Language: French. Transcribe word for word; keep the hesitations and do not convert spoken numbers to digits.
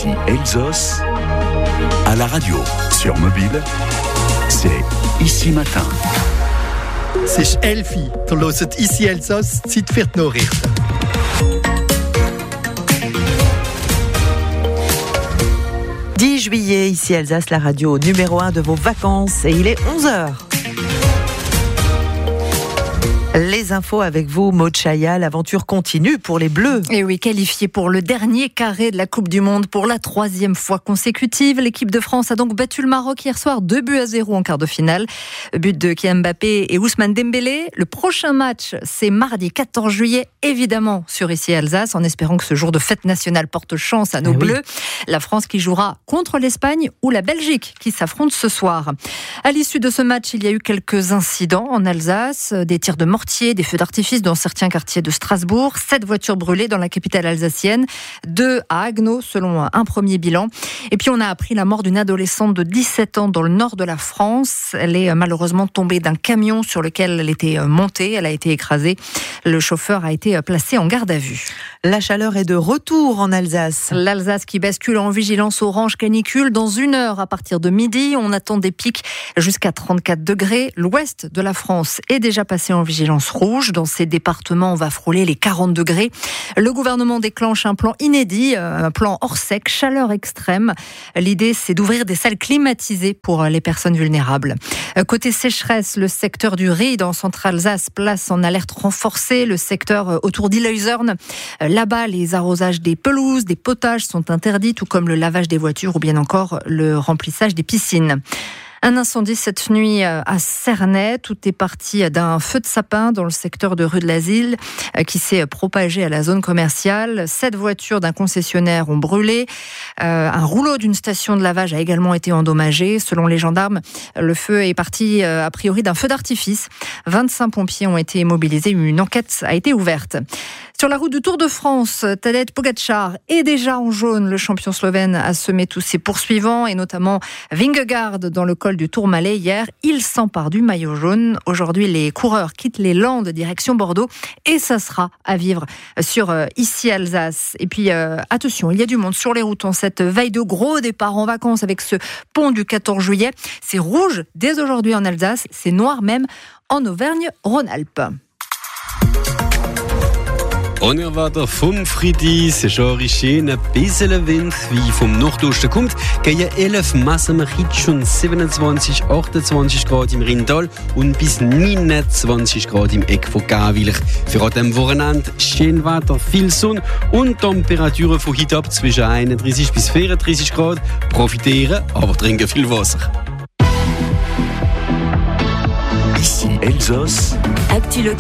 Ici Elsace, à la radio, sur mobile, c'est Ici Matin. C'est Elfi, du hört Ici Elsace, Zeit für die Nachrichten. dix juillet, ici Alsace, la radio numéro un de vos vacances, et il est onze heures. Les infos avec vous, Maud Chaya. L'aventure continue pour les Bleus. Et oui, qualifiée pour le dernier carré de la Coupe du Monde pour la troisième fois consécutive. L'équipe de France a donc battu le Maroc hier soir deux buts à zéro en quart de finale. But de Kylian Mbappé et Ousmane Dembélé. Le prochain match, c'est mardi quatorze juillet, évidemment, sur Ici Alsace, en espérant que ce jour de fête nationale porte chance à nos ah Bleus. Oui. La France qui jouera contre l'Espagne ou la Belgique qui s'affrontent ce soir. À l'issue de ce match, il y a eu quelques incidents en Alsace, des tirs de mortier, des feux d'artifice dans certains quartiers de Strasbourg, sept voitures brûlées dans la capitale alsacienne, deux à Haguenau selon un premier bilan. Et puis on a appris la mort d'une adolescente de dix-sept ans dans le nord de la France. Elle est malheureusement tombée d'un camion sur lequel elle était montée. Elle a été écrasée. Le chauffeur a été placé en garde à vue. La chaleur est de retour en Alsace. L'Alsace qui bascule en vigilance orange canicule dans une heure à partir de midi. On attend des pics jusqu'à trente-quatre degrés. L'ouest de la France est déjà passé en vigilance rouge. Dans ces départements, on va frôler les quarante degrés. Le gouvernement déclenche un plan inédit, un plan hors sec, chaleur extrême. L'idée, c'est d'ouvrir des salles climatisées pour les personnes vulnérables. Côté sécheresse, le secteur du riz dans Centre-Alsace place en alerte renforcée. Le secteur autour d'Illeuizern. Là-bas, les arrosages des pelouses, des potages sont interdits, tout comme le lavage des voitures ou bien encore le remplissage des piscines. Un incendie cette nuit à Cernay. Tout est parti d'un feu de sapin dans le secteur de rue de l'Asile qui s'est propagé à la zone commerciale. Sept voitures d'un concessionnaire ont brûlé. Euh, un rouleau d'une station de lavage a également été endommagé. Selon les gendarmes, le feu est parti a priori d'un feu d'artifice. vingt-cinq pompiers ont été mobilisés. Une enquête a été ouverte. Sur la route du Tour de France, Tadej Pogačar est déjà en jaune. Le champion slovène a semé tous ses poursuivants et notamment Vingegaard dans le col du Tourmalet hier. Il s'empare du maillot jaune. Aujourd'hui, les coureurs quittent les Landes direction Bordeaux et ça sera à vivre sur euh, Ici Alsace. Et puis euh, attention, il y a du monde sur les routes en cette veille de gros départ en vacances avec ce pont du quatorze juillet. C'est rouge dès aujourd'hui en Alsace, c'est noir même en Auvergne-Rhône-Alpes. Und er war der vom Friedi, c'est schon schön, ein bisschen Wind, wie vom Nordosten kommt. Gegen elf Massenmeric und siebenundzwanzig, achtundzwanzig Grad im Rheintal und bis neunundzwanzig Grad im Eck von Gawiller. Für an diesem Wochenende schön Wetter, viel Sonne und Temperaturen von heute ab zwischen einunddreißig bis vierunddreißig Grad. Profitieren, aber trinken viel Wasser. Ici Elsace. Actu